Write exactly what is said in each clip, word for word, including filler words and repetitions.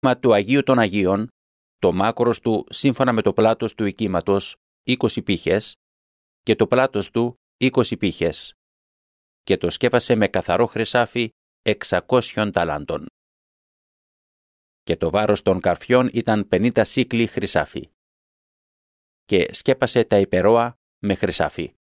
Μα του Αγίου των Αγίων, το μάκρος του σύμφωνα με το πλάτος του οικίματος είκοσι πήχες και το πλάτος του είκοσι πήχες και το σκέπασε με καθαρό χρυσάφι εξακόσιων ταλάντων. Και το βάρος των καρφιών ήταν πενήντα σίκλι χρυσάφι και σκέπασε τα υπερόα με χρυσάφι.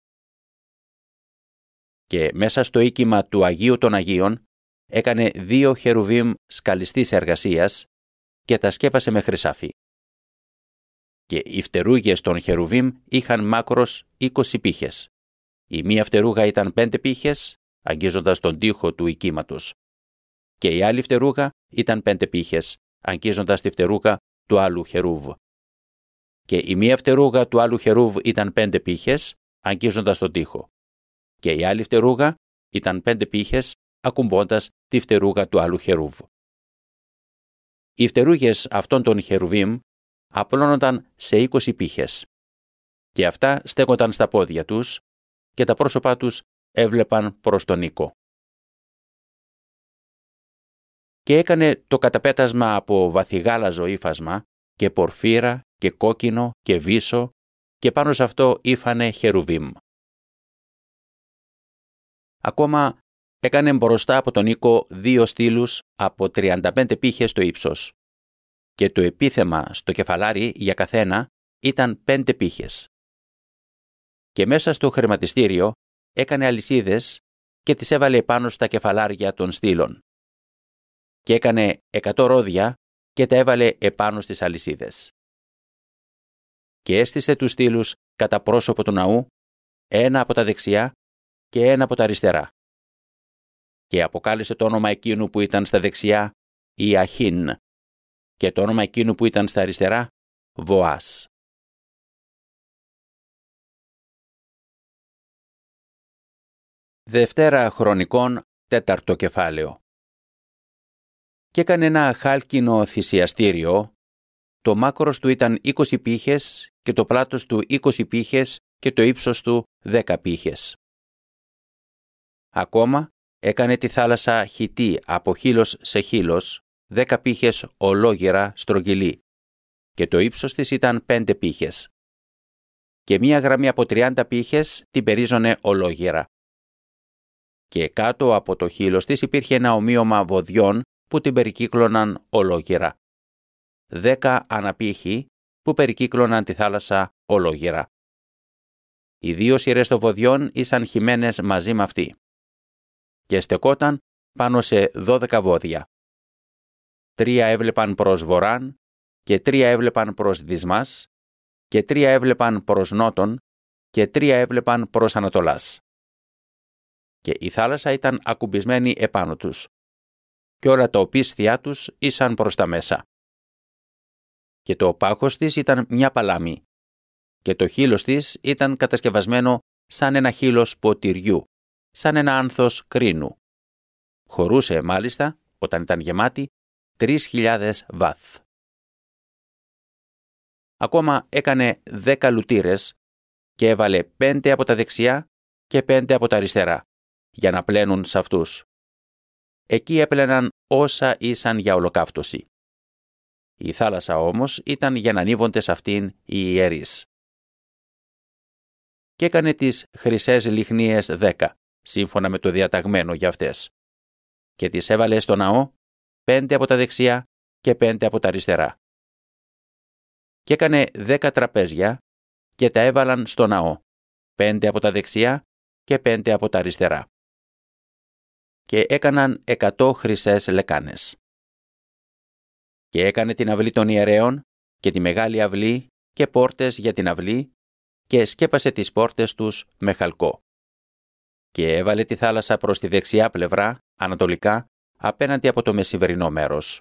Και μέσα στο οίκημα του Αγίου των Αγίων έκανε δύο χερουβίμ σκαλιστής εργασίας και τα σκέπασε με χρυσάφι. Και οι φτερούγες των χερουβίμ είχαν μάκρος είκοσι πήχες. Η μία φτερούγα ήταν πέντε πήχες, αγγίζοντας τον τοίχο του οικίματος. Και η άλλη φτερούγα ήταν πέντε πήχες, αγγίζοντας τη φτερούγα του άλλου χερούβ. Και η μία φτερούγα του άλλου χερούβ ήταν πέντε πήχες, αγγίζοντας τον τοίχο. Και η άλλη φτερούγα ήταν πέντε πήχες, ακουμπώντας τη φτερούγα του άλλου χερούβ. Οι φτερούγες αυτών των χερουβίμ απλώνονταν σε είκοσι πήχες. Και αυτά στέκονταν στα πόδια τους και τα πρόσωπά τους έβλεπαν προς τον οίκο. Και έκανε το καταπέτασμα από βαθυγάλαζο ύφασμα και πορφύρα και κόκκινο και βύσσο και πάνω σε αυτό ήφανε χερουβίμ. Ακόμα έκανε μπροστά από τον οίκο δύο στήλους από τριάντα πέντε πήχες το ύψος και το επίθεμα στο κεφαλάρι για καθένα ήταν πέντε πήχες. Και μέσα στο χρηματιστήριο έκανε αλυσίδες και τις έβαλε πάνω στα κεφαλάρια των στήλων. Και έκανε εκατό ρόδια και τα έβαλε επάνω στις αλυσίδες. Και έστησε τους στήλους κατά πρόσωπο του ναού, ένα από τα δεξιά και ένα από τα αριστερά. Και αποκάλεσε το όνομα εκείνου που ήταν στα δεξιά Ιαχίν και το όνομα εκείνου που ήταν στα αριστερά Βοάς. Δευτέρα Χρονικών, τέταρτο κεφάλαιο. Και έκανε ένα χάλκινο θυσιαστήριο, το μάκρος του ήταν είκοσι πήχες και το πλάτος του είκοσι πήχες και το ύψος του δέκα πήχες. Ακόμα έκανε τη θάλασσα χυτή από χείλος σε χείλος, δέκα πήχες ολόγερα στρογγυλή και το ύψος της ήταν πέντε πήχες. Και μία γραμμή από τριάντα πήχες την περίζωνε ολόγερα. Και κάτω από το χείλος της υπήρχε ένα ομοίωμα βοδιών που την περικύκλωναν ολόγερα. Δέκα αναπήχοι που περικύκλωναν τη θάλασσα ολόγερα. Οι δύο σειρές των βοδιών ήσαν χυμένες μαζί με αυτή και στεκόταν πάνω σε δώδεκα βόδια. Τρία έβλεπαν προς βορράν και τρία έβλεπαν προς δυσμάς και τρία έβλεπαν προς νότον και τρία έβλεπαν προς ανατολάς. Και η θάλασσα ήταν ακουμπισμένη επάνω τους και όλα τα οπίσθια τους ήσαν προς τα μέσα. Και το πάχος της ήταν μια παλάμη και το χείλος της ήταν κατασκευασμένο σαν ένα χείλος ποτηριού, σαν ένα άνθος κρίνου. Χωρούσε μάλιστα, όταν ήταν γεμάτη, τρεις χιλιάδες βάθ. Ακόμα έκανε δέκα λουτήρες και έβαλε πέντε από τα δεξιά και πέντε από τα αριστερά, για να πλένουν σε αυτούς. Εκεί έπλαιναν όσα ήσαν για ολοκαύτωση. Η θάλασσα όμως ήταν για να ανίβονται σε αυτήν οι ιερείς. Και έκανε τις χρυσές λιχνίες δέκα, σύμφωνα με το διαταγμένο για αυτές. Και τις έβαλε στο ναό, πέντε από τα δεξιά και πέντε από τα αριστερά. Και έκανε δέκα τραπέζια και τα έβαλαν στο ναό, πέντε από τα δεξιά και πέντε από τα αριστερά. Και έκαναν εκατό χρυσές λεκάνες. Και έκανε την αυλή των ιερέων και τη μεγάλη αυλή και πόρτες για την αυλή και σκέπασε τις πόρτες τους με χαλκό. Και έβαλε τη θάλασσα προς τη δεξιά πλευρά, ανατολικά, απέναντι από το μεσημβρινό μέρος.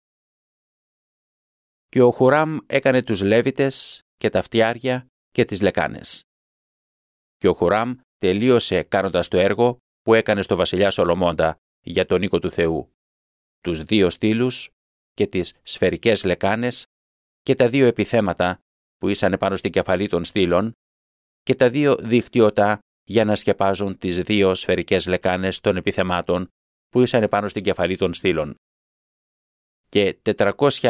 Και ο Χουράμ έκανε τους Λέβητες και τα φτιάρια και τις λεκάνες. Και ο Χουράμ τελείωσε κάνοντας το έργο που έκανε στο βασιλιά Σολομώντα για τον οίκο του Θεού, τους δύο στήλους και τις σφαιρικές λεκάνες και τα δύο επιθέματα που ήσαν πάνω στην κεφαλή των στήλων και τα δύο δίχτυωτα για να σκεπάζουν τις δύο σφαιρικές λεκάνες των επιθεμάτων που ήσαν πάνω στην κεφαλή των στήλων. και τετρακόσια